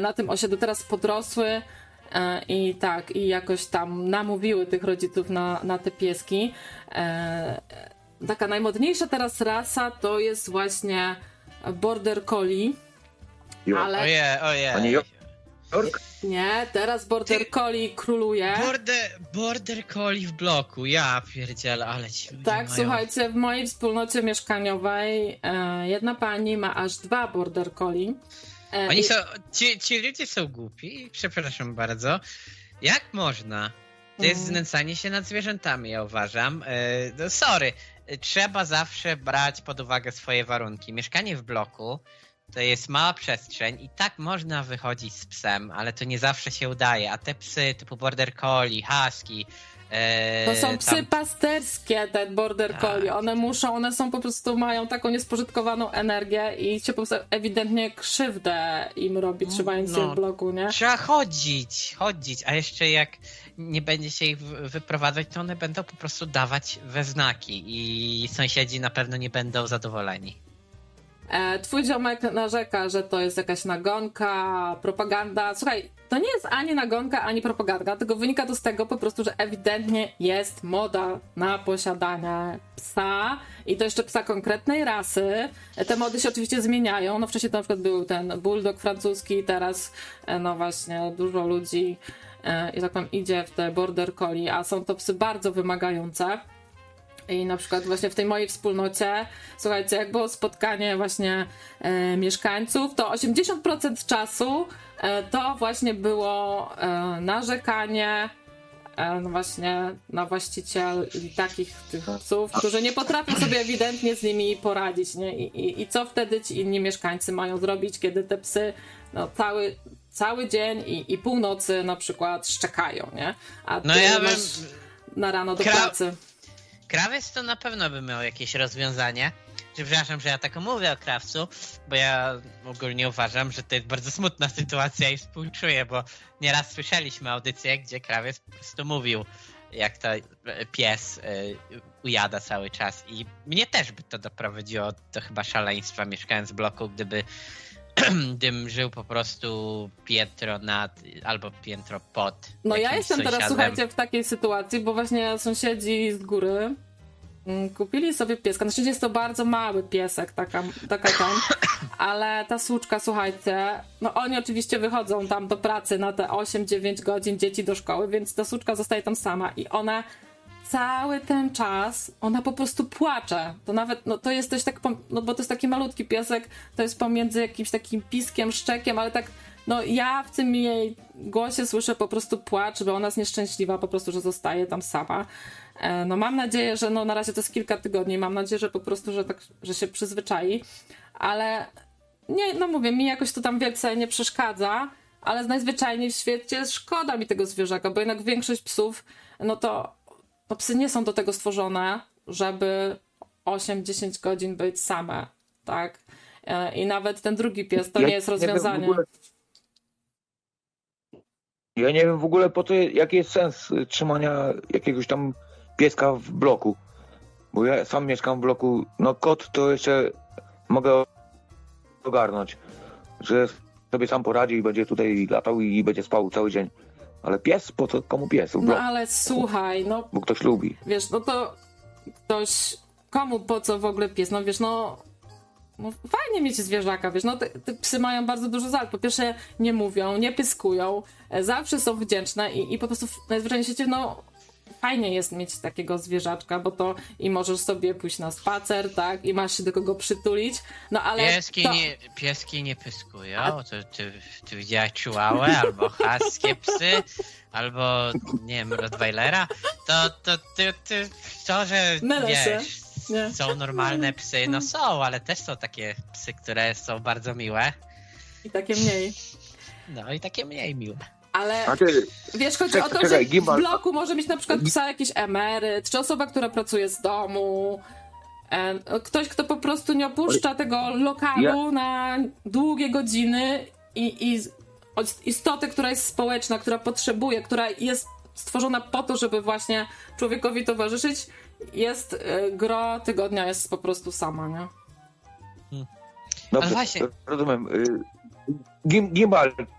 na tym osiedlu, teraz podrosły i tak, i jakoś tam namówiły tych rodziców na te pieski. Taka najmodniejsza teraz rasa to jest właśnie Border Collie. Ale... Ojej. Nie, teraz Border Collie króluje. Border Collie w bloku, ja pierdzielę, ale ci ludzie Tak, mają... słuchajcie, w mojej wspólnocie mieszkaniowej jedna pani ma aż 2 Border Collie. Oni są, ci ludzie są głupi, przepraszam bardzo. Jak można? To jest znęcanie się nad zwierzętami, ja uważam. Sorry, trzeba zawsze brać pod uwagę swoje warunki. Mieszkanie w bloku to jest mała przestrzeń i tak można wychodzić z psem, ale to nie zawsze się udaje. A te psy typu Border Collie, Husky... To są psy pasterskie, te Border Collie. One są po prostu, mają taką niespożytkowaną energię i się po prostu ewidentnie krzywdę im robi, trzymając się w bloku, nie? Trzeba chodzić, a jeszcze jak nie będzie się ich wyprowadzać, to one będą po prostu dawać we znaki i sąsiedzi na pewno nie będą zadowoleni. Twój ziomek narzeka, że to jest jakaś nagonka, propaganda. Słuchaj, to nie jest ani nagonka, ani propaganda, tylko wynika to z tego po prostu, że ewidentnie jest moda na posiadanie psa i to jeszcze psa konkretnej rasy. Te mody się oczywiście zmieniają. No wcześniej to na przykład był ten bulldog francuski, teraz no właśnie dużo ludzi i tak powiem idzie w te Border Collie, a są to psy bardzo wymagające. I na przykład właśnie w tej mojej wspólnocie, słuchajcie, jak było spotkanie właśnie mieszkańców, to 80% czasu to właśnie było narzekanie no właśnie na właścicieli takich tych psów, którzy nie potrafią sobie ewidentnie z nimi poradzić, nie? I co wtedy ci inni mieszkańcy mają zrobić, kiedy te psy no, cały dzień i północy na przykład szczekają, nie? A ty masz na rano do pracy. Krawiec to na pewno by miał jakieś rozwiązanie. Przepraszam, że ja tak mówię o krawcu, bo ja ogólnie uważam, że to jest bardzo smutna sytuacja i współczuję, bo nieraz słyszeliśmy audycję, gdzie krawiec po prostu mówił, jak to pies ujada cały czas. I mnie też by to doprowadziło do chyba szaleństwa, mieszkając w bloku, gdybym żył po prostu piętro nad albo piętro pod. No ja jestem sąsiadem. teraz, słuchajcie, w takiej sytuacji, bo właśnie sąsiedzi z góry kupili sobie pieska. Na szczęście jest to bardzo mały piesek, taka tam, ale ta słuczka, słuchajcie, no oni oczywiście wychodzą tam do pracy na te 8-9 godzin, dzieci do szkoły, więc ta słuczka zostaje tam sama i ona cały ten czas, ona po prostu płacze. To nawet, no to jest coś tak, no bo to jest taki malutki piesek, to jest pomiędzy jakimś takim piskiem, szczekiem, ale tak, no ja w tym jej głosie słyszę po prostu płacz, bo ona jest nieszczęśliwa po prostu, że zostaje tam sama. No mam nadzieję, że no na razie to jest kilka tygodni, mam nadzieję, że po prostu, że się przyzwyczai, ale nie, no mówię, mi jakoś to tam wielce nie przeszkadza, ale najzwyczajniej w świecie szkoda mi tego zwierzaka, bo jednak większość psów, no psy nie są do tego stworzone, żeby 8-10 godzin być same, tak? I nawet ten drugi pies to nie jest rozwiązanie. Ja nie wiem w ogóle po to, jaki jest sens trzymania jakiegoś tam pieska w bloku. Bo ja sam mieszkam w bloku, no kot to jeszcze mogę ogarnąć, że sobie sam poradzi i będzie tutaj latał i będzie spał cały dzień. Ale pies? Po co? Komu pies? No ale słuchaj, no... Bo ktoś lubi. Wiesz, no to ktoś... Komu po co w ogóle pies? No wiesz, no fajnie mieć zwierzaka, wiesz, no te psy mają bardzo dużo zalet. Po pierwsze nie mówią, nie pyskują, zawsze są wdzięczne i po prostu najzwyczajniej w świecie, no fajnie jest mieć takiego zwierzaczka, bo to i możesz sobie pójść na spacer, tak, i masz się do kogo przytulić, no ale... Pieski nie pyskują, ty widziałeś chihuahua, albo huskie psy, albo, nie wiem, rottweilera, to, że wiesz... Nie. Są normalne psy, no są, ale też są takie psy, które są bardzo miłe. I takie mniej. No i takie mniej miłe. Ale wiesz, chodzi o to, że w bloku może mieć na przykład psa jakiś emeryt, czy osoba, która pracuje z domu, ktoś, kto po prostu nie opuszcza tego lokalu na długie godziny i istotę, która jest społeczna, która potrzebuje, która jest stworzona po to, żeby właśnie człowiekowi towarzyszyć, jest gro tygodnia jest po prostu sama, nie? Dobrze, ale właśnie... rozumiem. Gimbal,